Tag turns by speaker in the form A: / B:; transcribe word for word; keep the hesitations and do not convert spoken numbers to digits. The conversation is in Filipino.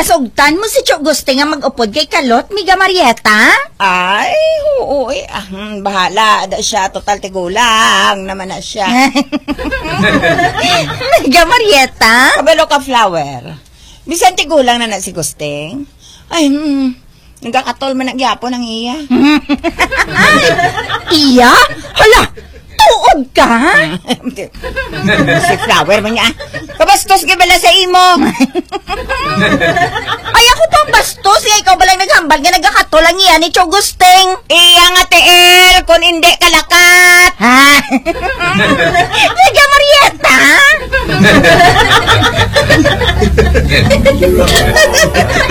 A: Nasugtan mo si Chok Guste nga mag-upod kay Kalot, Miga Marieta?
B: Ay, oo, eh. Ah, hmm, bahala. Da siya, total tigulang naman na siya.
A: Miga Marieta?
B: Kabalo ka, flower. Bisan tigulang na na si Gusteng. Ay, hmm. Nagkakatol man nagyapo ng iya.
A: Ay, iya? Hala, tuod ka?
B: Si flower man niya. Kabastos ka bala sa imo.
A: Ay, ako pang bastos. Nga ikaw balang naghambal nga nagkakatol ang iya ni Chok Gusteng.
B: Iya nga, Teel. Kung hindi kalakat.
A: Ha? Miga Marieta?